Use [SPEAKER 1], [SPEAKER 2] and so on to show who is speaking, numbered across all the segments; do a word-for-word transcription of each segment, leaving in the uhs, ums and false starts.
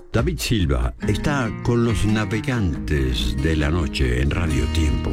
[SPEAKER 1] David Silva está con los navegantes de la noche en Radio Tiempo.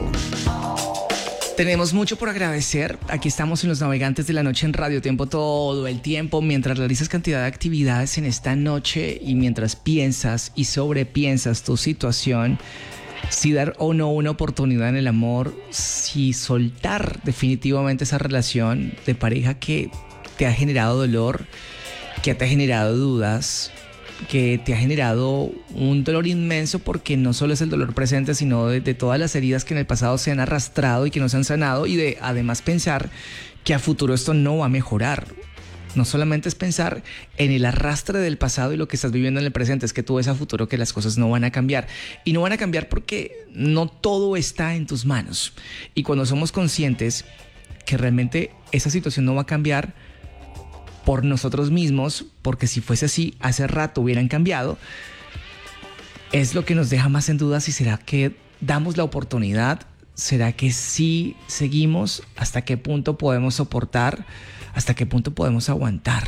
[SPEAKER 2] Tenemos mucho por agradecer. Aquí estamos en los navegantes de la noche en Radio Tiempo todo el tiempo, mientras realizas cantidad de actividades en esta noche y mientras piensas y sobrepiensas tu situación, si dar o no una oportunidad en el amor, si soltar definitivamente esa relación de pareja que te ha generado dolor, que te ha generado dudas, que te ha generado un dolor inmenso, porque no solo es el dolor presente, sino de, de todas las heridas que en el pasado se han arrastrado y que no se han sanado, y de además pensar que a futuro esto no va a mejorar. No solamente es pensar en el arrastre del pasado y lo que estás viviendo en el presente, es que tú ves a futuro que las cosas no van a cambiar. Y no van a cambiar porque no todo está en tus manos. Y cuando somos conscientes que realmente esa situación no va a cambiar por nosotros mismos, porque si fuese así, hace rato hubieran cambiado, es lo que nos deja más en duda si será que damos la oportunidad, será que sí seguimos, hasta qué punto podemos soportar, hasta qué punto podemos aguantar.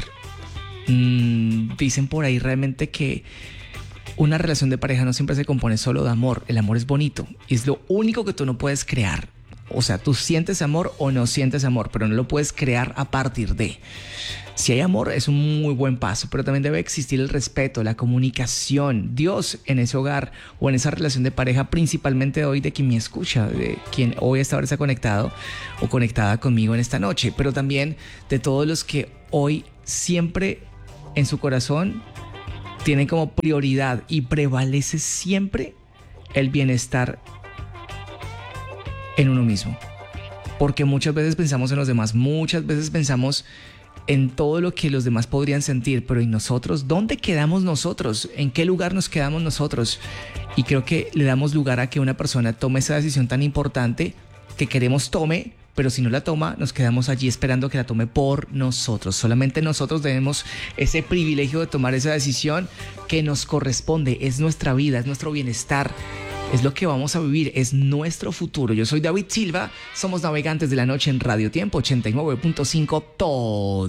[SPEAKER 2] Mm, dicen por ahí realmente que una relación de pareja no siempre se compone solo de amor. El amor es bonito y es lo único que tú no puedes crear. O sea, tú sientes amor o no sientes amor, pero no lo puedes crear a partir de. Si hay amor, es un muy buen paso, pero también debe existir el respeto, la comunicación, Dios en ese hogar o en esa relación de pareja, principalmente hoy de quien me escucha, de quien hoy hasta ahora está conectado o conectada conmigo en esta noche, pero también de todos los que hoy siempre en su corazón tienen como prioridad y prevalece siempre el bienestar en uno mismo. Porque muchas veces pensamos en los demás, muchas veces pensamos en todo lo que los demás podrían sentir, pero ¿y nosotros? ¿Dónde quedamos nosotros? ¿En qué lugar nos quedamos nosotros? Y creo que le damos lugar a que una persona tome esa decisión tan importante que queremos tome, pero si no la toma, nos quedamos allí esperando que la tome por nosotros. Solamente nosotros tenemos ese privilegio de tomar esa decisión que nos corresponde. Es nuestra vida, es nuestro bienestar, es lo que vamos a vivir, es nuestro futuro. Yo soy David Silva, somos Navegantes de la Noche en Radio Tiempo ochenta y nueve punto cinco, todo